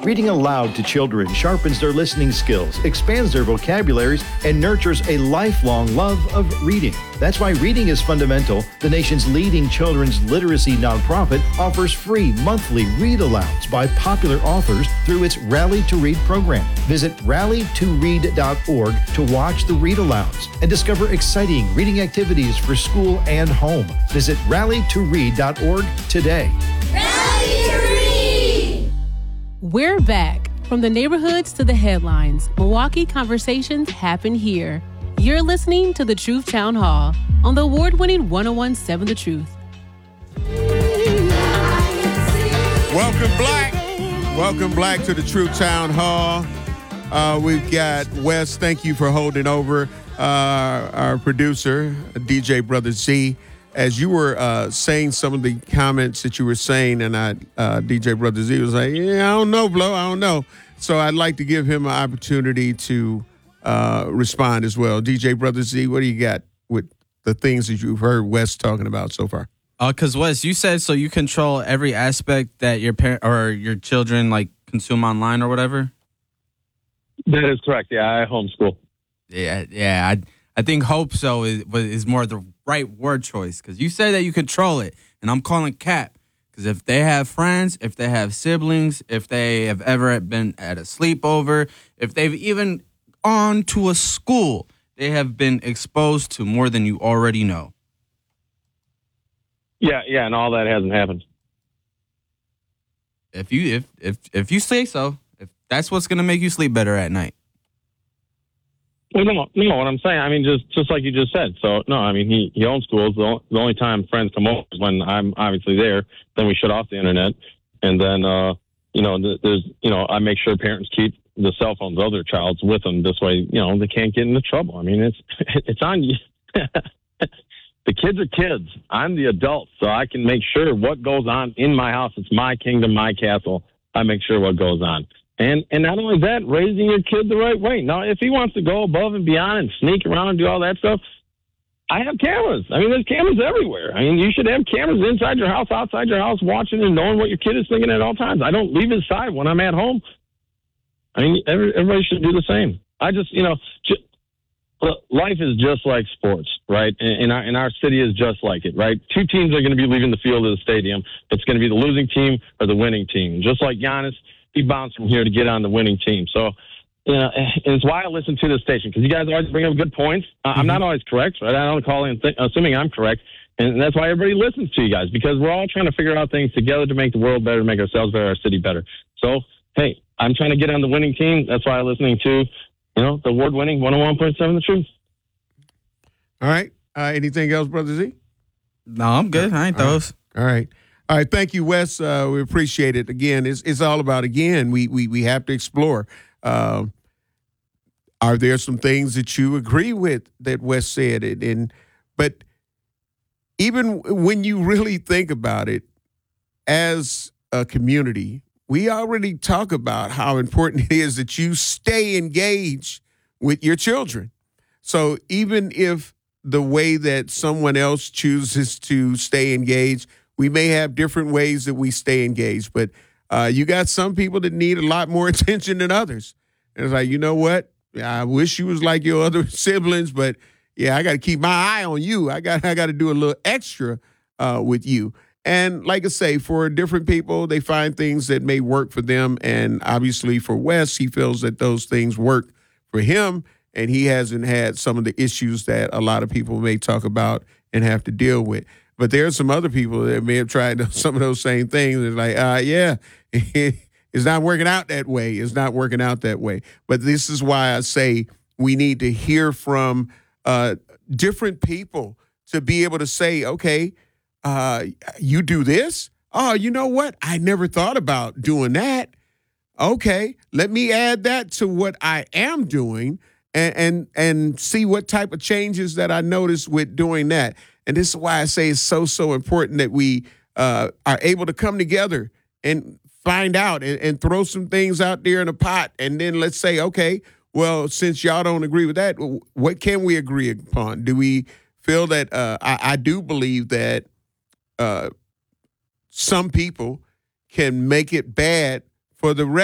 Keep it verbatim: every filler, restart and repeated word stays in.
Reading aloud to children sharpens their listening skills, expands their vocabularies, and nurtures a lifelong love of reading. That's why Reading is Fundamental, the nation's leading children's literacy nonprofit, offers free monthly read-alouds by popular authors through its Rally to Read program. Visit rally to read dot org to watch the read-alouds and discover exciting reading activities for school and home. Visit rally to read dot org today. Rally to Read! We're back. From the neighborhoods to the headlines, Milwaukee conversations happen here. You're listening to The Truth Town Hall on the award-winning one oh one point seven The Truth. Welcome, Black. Welcome, Black, to the Truth Town Hall. Uh, we've got Wes. Thank you for holding over. Uh, our producer, D J Brother Z. As you were uh, saying some of the comments that you were saying, and I, uh, D J Brother Z was like, yeah, I don't know, Flo, I don't know. So I'd like to give him an opportunity to uh, respond as well. D J Brother Z, what do you got with the things that you've heard Wes talking about so far? Uh, Cause Wes, you said so you control every aspect that your parent or your children like consume online or whatever. That is correct. Yeah, I homeschool. Yeah, yeah. I I think hope so is is more the right word choice because you say that you control it, and I'm calling cap because if they have friends, if they have siblings, if they have ever been at a sleepover, if they've even gone to a school, they have been exposed to more than you already know. Yeah, yeah, and all that hasn't happened. If you if if if you say so, if that's what's gonna make you sleep better at night. Well, no, no, what I'm saying, I mean, just just like you just said. So, no, I mean, he, he owns schools. The, o- the only time friends come over is when I'm obviously there. Then we shut off the internet. And then, uh, you know, th- there's, you know, I make sure parents keep the cell phones of their childs with them. This way, you know, they can't get into trouble. I mean, it's it's on you. The kids are kids. I'm the adult, so I can make sure what goes on in my house. It's my kingdom, my castle. I make sure what goes on. And and not only that, raising your kid the right way. Now, if he wants to go above and beyond and sneak around and do all that stuff, I have cameras. I mean, there's cameras everywhere. I mean, you should have cameras inside your house, outside your house, watching and knowing what your kid is thinking at all times. I don't leave his side when I'm at home. I mean, every, everybody should do the same. I just, you know, just, life is just like sports, right? And our, and our city is just like it, right? Two teams are going to be leaving the field of the stadium. It's going to be the losing team or the winning team. Just like Giannis, he bounced from here to get on the winning team. So, you know, it's why I listen to this station, because you guys always bring up good points. Uh, mm-hmm. I'm not always correct, right? I don't call in th- assuming I'm correct. And that's why everybody listens to you guys, because we're all trying to figure out things together to make the world better, to make ourselves better, our city better. So, hey, I'm trying to get on the winning team. That's why I'm listening to, you know, the award-winning one oh one point seven The Truth. All right. Uh, anything else, Brother Z? No, I'm good. I ain't those. All right. All right. Thank you, Wes. Uh, we appreciate it. Again, it's it's all about, again, we we, we have to explore. Um, are there some things that you agree with that Wes said? And, and But even when you really think about it, as a community, we already talk about how important it is that you stay engaged with your children. So even if the way that someone else chooses to stay engaged, we may have different ways that we stay engaged, but uh, you got some people that need a lot more attention than others. And it's like, you know what? I wish you was like your other siblings, but yeah, I got to keep my eye on you. I got I got to do a little extra uh, with you. And like I say, for different people, they find things that may work for them. And obviously for Wes, he feels that those things work for him, and he hasn't had some of the issues that a lot of people may talk about and have to deal with. But there are some other people that may have tried some of those same things. It's like, uh, yeah, it's not working out that way. It's not working out that way. But this is why I say we need to hear from uh, different people to be able to say, okay, uh, you do this? Oh, you know what? I never thought about doing that. Okay, let me add that to what I am doing and and, and see what type of changes that I notice with doing that. And this is why I say it's so, so important that we uh, are able to come together and find out and, and throw some things out there in a pot. And then let's say, okay, well, since y'all don't agree with that, what can we agree upon? Do we feel that uh, I, I do believe that uh, some people can make it bad for the rest?